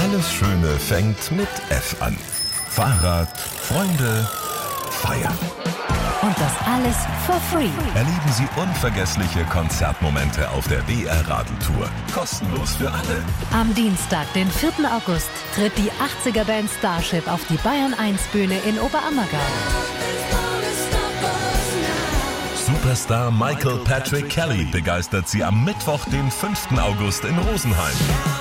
Alles Schöne fängt mit F an. Fahrrad, Freunde, Feiern. Und das alles for free. Erleben Sie unvergessliche Konzertmomente auf der BR Radeltour. Kostenlos für alle. Am Dienstag, den 4. August, tritt die 80er-Band Starship auf die Bayern 1 Bühne in Oberammergau. Superstar Michael Patrick Kelly begeistert Sie am Mittwoch, den 5. August in Rosenheim.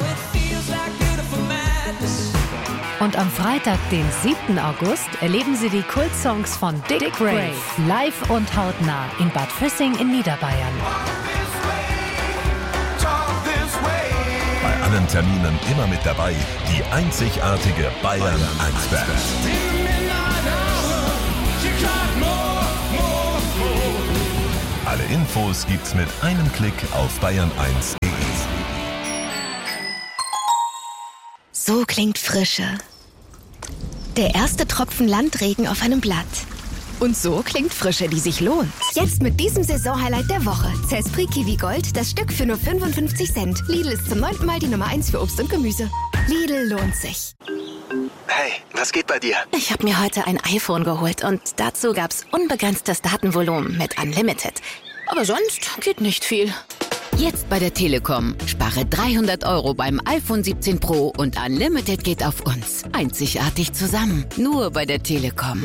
Und am Freitag, den 7. August, erleben Sie die Kultsongs von Dick Brave live und hautnah in Bad Füssing in Niederbayern. Bei allen Terminen immer mit dabei die einzigartige Bayern 1 Band. Alle Infos gibt's mit einem Klick auf bayern1.de. So klingt Frische. Der erste Tropfen Landregen auf einem Blatt. Und so klingt Frische, die sich lohnt. Jetzt mit diesem Saisonhighlight der Woche. Cesprit Kiwi Gold, das Stück für nur 55 Cent. Lidl ist zum 9. Mal die Nummer 1 für Obst und Gemüse. Lidl lohnt sich. Hey, was geht bei dir? Ich habe mir heute ein iPhone geholt und dazu gab's unbegrenztes Datenvolumen mit Unlimited. Aber sonst geht nicht viel. Jetzt bei der Telekom. Spare 300 € beim iPhone 17 Pro und Unlimited geht auf uns. Einzigartig zusammen. Nur bei der Telekom.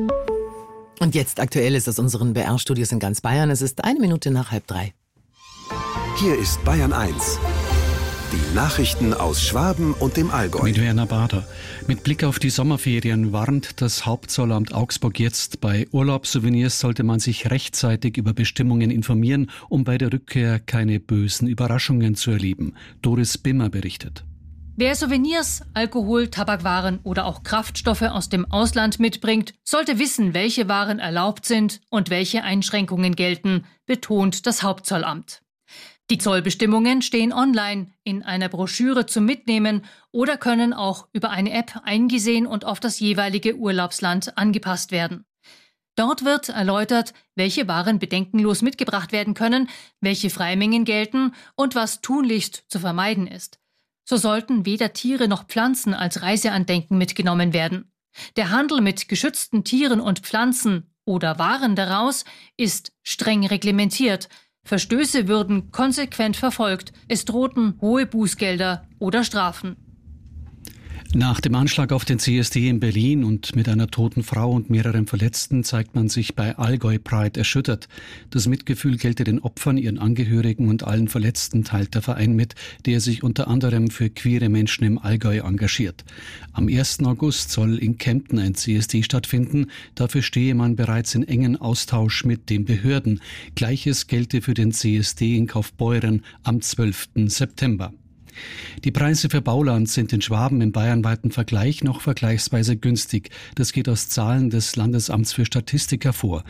Und jetzt Aktuelles aus unseren BR-Studios in ganz Bayern. Es ist 1 Minute nach 2:30. Hier ist Bayern 1. Die Nachrichten aus Schwaben und dem Allgäu. Mit Werner Bader. Mit Blick auf die Sommerferien warnt das Hauptzollamt Augsburg jetzt. Bei Urlaubssouvenirs sollte man sich rechtzeitig über Bestimmungen informieren, um bei der Rückkehr keine bösen Überraschungen zu erleben. Doris Bimmer berichtet. Wer Souvenirs, Alkohol, Tabakwaren oder auch Kraftstoffe aus dem Ausland mitbringt, sollte wissen, welche Waren erlaubt sind und welche Einschränkungen gelten, betont das Hauptzollamt. Die Zollbestimmungen stehen online, in einer Broschüre zum Mitnehmen oder können auch über eine App eingesehen und auf das jeweilige Urlaubsland angepasst werden. Dort wird erläutert, welche Waren bedenkenlos mitgebracht werden können, welche Freimengen gelten und was tunlichst zu vermeiden ist. So sollten weder Tiere noch Pflanzen als Reiseandenken mitgenommen werden. Der Handel mit geschützten Tieren und Pflanzen oder Waren daraus ist streng reglementiert. Verstöße würden konsequent verfolgt. Es drohten hohe Bußgelder oder Strafen. Nach dem Anschlag auf den CSD in Berlin und mit einer toten Frau und mehreren Verletzten zeigt man sich bei Allgäu Pride erschüttert. Das Mitgefühl gelte den Opfern, ihren Angehörigen und allen Verletzten, teilt der Verein mit, der sich unter anderem für queere Menschen im Allgäu engagiert. Am 1. August soll in Kempten ein CSD stattfinden. Dafür stehe man bereits in engen Austausch mit den Behörden. Gleiches gelte für den CSD in Kaufbeuren am 12. September. Die Preise für Bauland sind in Schwaben im bayernweiten Vergleich noch vergleichsweise günstig. Das geht aus Zahlen des Landesamts für Statistik hervor.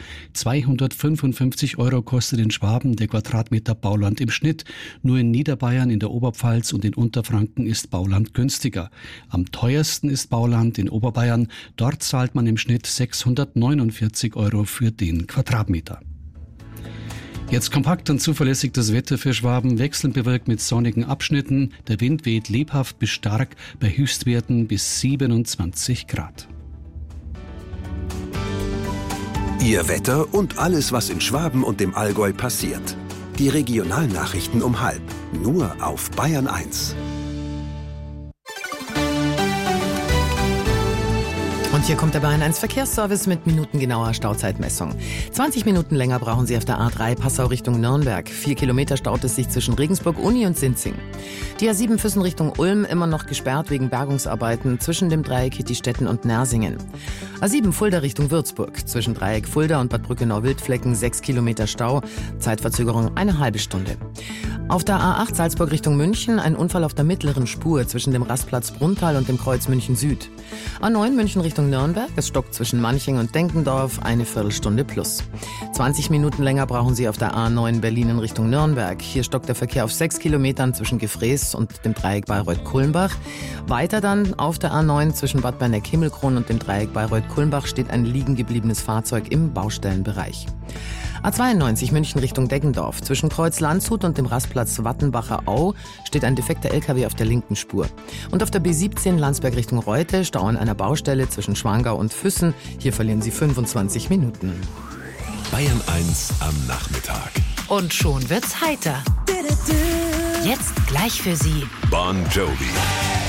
255 € kostet in Schwaben der Quadratmeter Bauland im Schnitt. Nur in Niederbayern, in der Oberpfalz und in Unterfranken ist Bauland günstiger. Am teuersten ist Bauland in Oberbayern. Dort zahlt man im Schnitt 649 € für den Quadratmeter. Jetzt kompakt und zuverlässig das Wetter für Schwaben, wechselnd bewölkt mit sonnigen Abschnitten. Der Wind weht lebhaft bis stark bei Höchstwerten bis 27 Grad. Ihr Wetter und alles, was in Schwaben und dem Allgäu passiert. Die Regionalnachrichten um 12:30. Nur auf Bayern 1. Und hier kommt der Bayern 1 Verkehrsservice mit minutengenauer Stauzeitmessung. 20 Minuten länger brauchen Sie auf der A3 Passau Richtung Nürnberg. 4 Kilometer staut es sich zwischen Regensburg, Uni und Sinzing. Die A7 Füssen Richtung Ulm immer noch gesperrt wegen Bergungsarbeiten zwischen dem Dreieck Hittistetten und Nersingen. A7 Fulda Richtung Würzburg. Zwischen Dreieck Fulda und Bad Brückenau-Wildflecken 6 Kilometer Stau. Zeitverzögerung eine halbe Stunde. Auf der A8 Salzburg Richtung München ein Unfall auf der mittleren Spur zwischen dem Rastplatz Brunntal und dem Kreuz München Süd. A9 München Richtung Nürnberg, es stockt zwischen Manching und Denkendorf, eine Viertelstunde plus. 20 Minuten länger brauchen Sie auf der A9 Berlin in Richtung Nürnberg. Hier stockt der Verkehr auf 6 Kilometern zwischen Gefrees und dem Dreieck Bayreuth-Kulmbach. Weiter dann auf der A9 zwischen Bad Berneck-Himmelkron und dem Dreieck Bayreuth-Kulmbach steht ein liegen gebliebenes Fahrzeug im Baustellenbereich. A92 München Richtung Deggendorf. Zwischen Kreuz Landshut und dem Rastplatz Wattenbacher Au steht ein defekter LKW auf der linken Spur. Und auf der B17 Landsberg Richtung Reute, Stau an einer Baustelle zwischen Schwangau und Füssen. Hier verlieren Sie 25 Minuten. Bayern 1 am Nachmittag. Und schon wird's heiter. Jetzt gleich für Sie Bon Jovi.